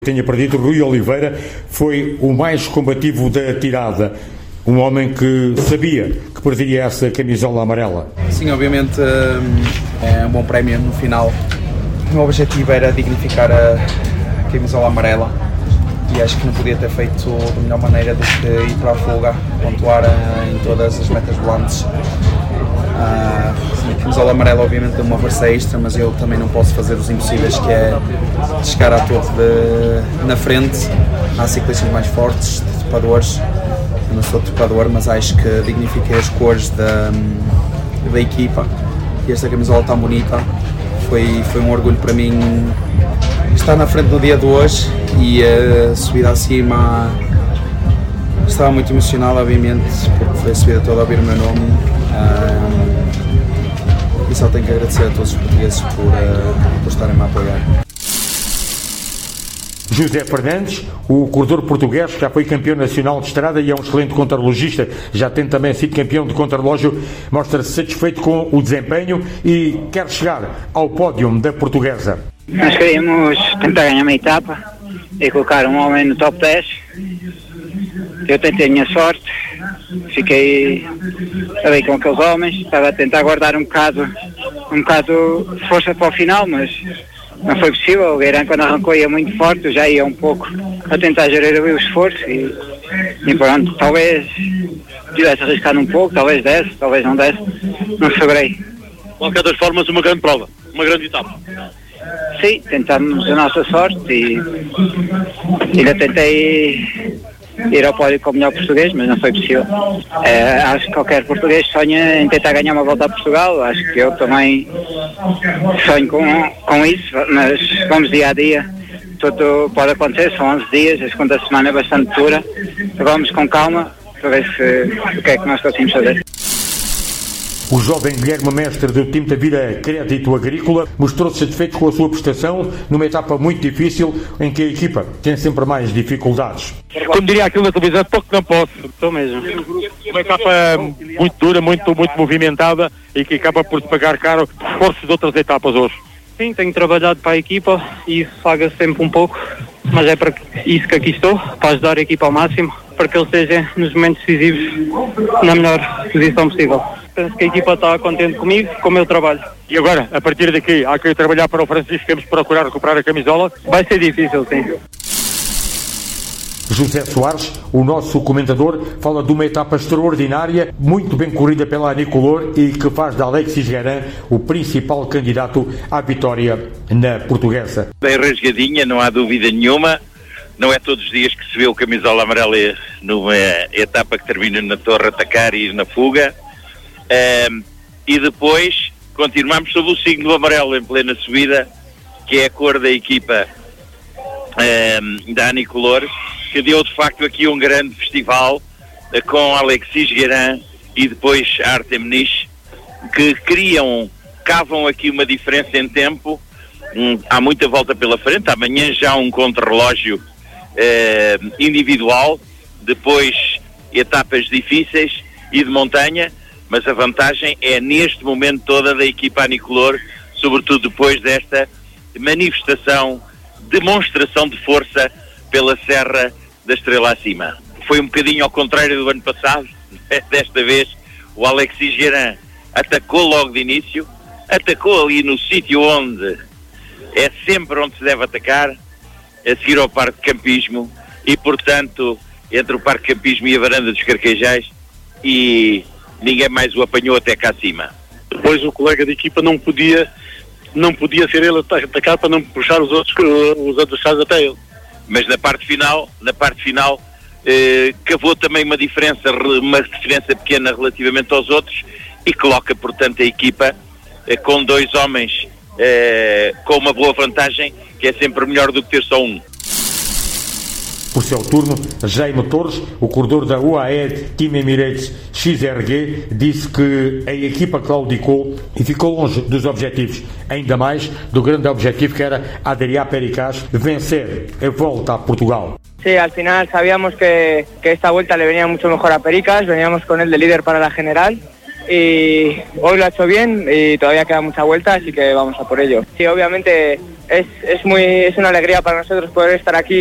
Tenha perdido, Rui Oliveira foi o mais combativo da tirada. Um homem que sabia que perderia essa camisola amarela. Sim, obviamente é um bom prémio no final. O meu objetivo era dignificar a camisola amarela e acho que não podia ter feito da melhor maneira do que ir para a fuga, pontuar em todas as metas volantes. A camisola amarela obviamente deu uma força extra, mas eu também não posso fazer os impossíveis, que é chegar à topo na frente. Há ciclistas mais fortes, topadores. Eu não sou topador, mas acho que dignifiquei as cores da equipa e esta camisola tão bonita. Foi um orgulho para mim estar na frente no dia de hoje e a subida acima. Estava muito emocionado, obviamente, porque foi a subida toda a ouvir o meu nome. E só tenho que agradecer a todos os portugueses por estarem-me a apoiar. José Fernandes, o corredor português, já foi campeão nacional de estrada e é um excelente contrarrelogista, já tem também sido campeão de contrarrelógio, mostra-se satisfeito com o desempenho e quer chegar ao pódio da portuguesa. Nós queríamos tentar ganhar uma etapa e colocar um homem no top 10. Eu tentei a minha sorte, fiquei ali com aqueles homens, estava a tentar guardar um bocado de força para o final, mas não foi possível. O Gueirão, quando arrancou, ia muito forte, eu já ia um pouco a tentar gerir ali o esforço e pronto, talvez tivesse arriscado um pouco, talvez desse, talvez não desse, não saberei. De qualquer das formas, uma grande prova, uma grande etapa. Sim, tentamos a nossa sorte e ainda tentei ir ao pódio com o melhor português, mas não foi possível. Acho que qualquer português sonha em tentar ganhar uma volta a Portugal, acho que eu também sonho com isso, mas vamos dia a dia, tudo pode acontecer, são 11 dias, a segunda semana é bastante dura, vamos com calma para ver o que é que nós conseguimos fazer. O jovem Guilherme Mestre do time da Vila Crédito Agrícola mostrou-se satisfeito com a sua prestação numa etapa muito difícil em que a equipa tem sempre mais dificuldades. Como diria aquilo na televisão, toco não posso. Estou mesmo. Uma etapa muito dura, muito movimentada e que acaba por se pagar caro esforços de outras etapas hoje. Sim, tenho trabalhado para a equipa e isso paga sempre um pouco, mas é para isso que aqui estou, para ajudar a equipa ao máximo, para que ele esteja nos momentos decisivos na melhor posição possível. Penso que a equipa está contente comigo, com o meu trabalho. E agora, a partir daqui, há que trabalhar para o Francisco, temos que procurar recuperar a camisola. Vai ser difícil, sim. José Soares, o nosso comentador, fala de uma etapa extraordinária, muito bem corrida pela Anicolor e que faz de Alexis Guerin o principal candidato à vitória na portuguesa. Bem rasgadinha, não há dúvida nenhuma. Não é todos os dias que se vê o camisola amarela numa etapa que termina na Torre Atacar e na fuga. E depois continuamos sob o signo do amarelo em plena subida, que é a cor da equipa da Anicolor, que deu de facto aqui um grande festival com Alexis Guerin e depois Artem Nish, que cavam aqui uma diferença em tempo. Há muita volta pela frente, amanhã já um contrarrelógio individual, depois etapas difíceis e de montanha, mas a vantagem é neste momento toda da equipa Anicolor, sobretudo depois desta demonstração de força pela Serra da Estrela acima. Foi um bocadinho ao contrário do ano passado. Desta vez o Alexis Guerin atacou logo de início, atacou ali no sítio onde é sempre onde se deve atacar, a seguir ao Parque de Campismo, e portanto entre o Parque de Campismo e a Varanda dos Carquejais, e ninguém mais o apanhou até cá acima. Depois o colega de equipa não podia ser ele a atacar para não puxar os adversários até ele. Mas na parte final cavou também uma diferença pequena relativamente aos outros e coloca portanto a equipa com dois homens com uma boa vantagem, que é sempre melhor do que ter só um. Por seu turno, Jaime Torres, o corredor da UAE Team Emirates XRG, disse que a equipa claudicou e ficou longe dos objetivos, ainda mais do grande objetivo que era Adrià Pericaz vencer a volta a Portugal. Sí, al final sabíamos que esta vuelta le venía mucho mejor a Pericaz, veníamos con él de líder para la general y hoy lo ha hecho bien y todavía queda mucha vuelta, así que vamos a por ello. Sí, obviamente es una alegría para nosotros poder estar aquí